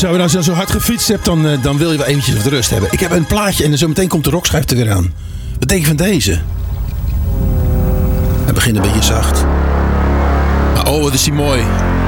Zo, en als je dan zo hard gefietst hebt, dan wil je wel eventjes wat rust hebben. Ik heb een plaatje en zo meteen komt de rockschijf er weer aan. Wat denk je van deze? Hij begint een beetje zacht. Maar oh, wat is die mooi.